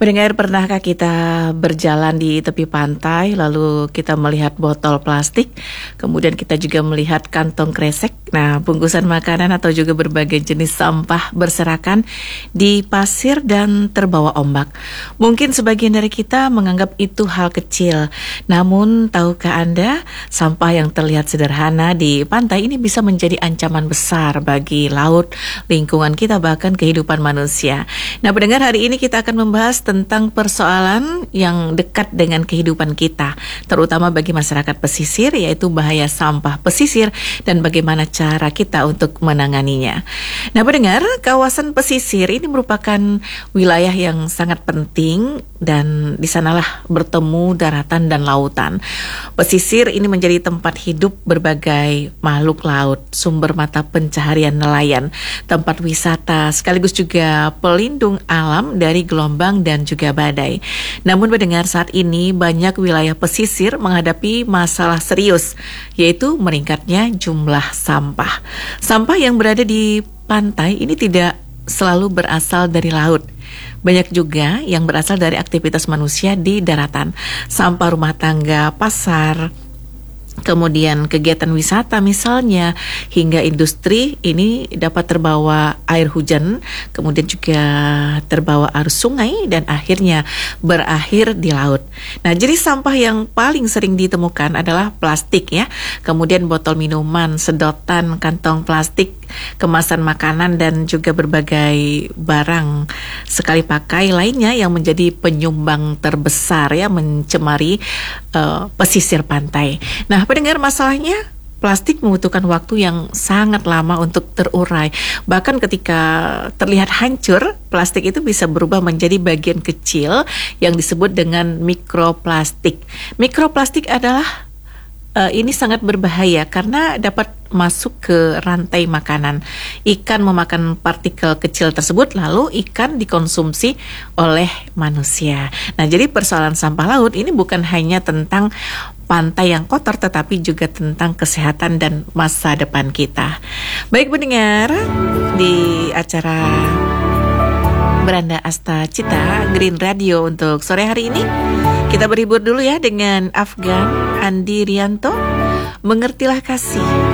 Pendengar, pernahkah kita berjalan di tepi pantai, lalu kita melihat botol plastik, kemudian kita juga melihat kantong kresek, nah bungkusan makanan atau juga berbagai jenis sampah berserakan di pasir dan terbawa ombak. Mungkin sebagian dari kita menganggap itu hal kecil, namun tahukah Anda, sampah yang terlihat sederhana di pantai ini bisa menjadi ancaman besar bagi laut, lingkungan kita, bahkan kehidupan manusia. Nah pendengar, hari ini kita akan membahas tentang persoalan yang dekat dengan kehidupan kita, terutama bagi masyarakat pesisir, yaitu bahaya sampah pesisir dan bagaimana cara kita untuk menanganinya. Nah pendengar, kawasan pesisir ini merupakan wilayah yang sangat penting dan di sanalah bertemu daratan dan lautan. Pesisir ini menjadi tempat hidup berbagai makhluk laut, sumber mata pencaharian nelayan, tempat wisata, sekaligus juga pelindung alam dari gelombang dan juga badai. Namun mendengar, saat ini banyak wilayah pesisir menghadapi masalah serius, yaitu meningkatnya jumlah sampah. Sampah yang berada di pantai ini tidak selalu berasal dari laut. Banyak juga yang berasal dari aktivitas manusia di daratan. Sampah rumah tangga, pasar, kemudian kegiatan wisata misalnya, hingga industri ini dapat terbawa air hujan, kemudian juga terbawa arus sungai dan akhirnya berakhir di laut. Nah, jadi sampah yang paling sering ditemukan adalah plastik ya, kemudian botol minuman, sedotan, kantong plastik, kemasan makanan dan juga berbagai barang sekali pakai lainnya yang menjadi penyumbang terbesar ya mencemari pesisir pantai. Nah, pendengar, masalahnya plastik membutuhkan waktu yang sangat lama untuk terurai. Bahkan ketika terlihat hancur, plastik itu bisa berubah menjadi bagian kecil yang disebut dengan mikroplastik. Mikroplastik adalah ini sangat berbahaya karena dapat masuk ke rantai makanan. Ikan memakan partikel kecil tersebut, lalu ikan dikonsumsi oleh manusia. Nah, jadi persoalan sampah laut ini bukan hanya tentang pantai yang kotor, tetapi juga tentang kesehatan dan masa depan kita. Baik pendengar, di acara Beranda Asta Cita Green Radio untuk sore hari ini, kita berhibur dulu ya dengan Afgan Andi Rianto, Mengertilah Kasih.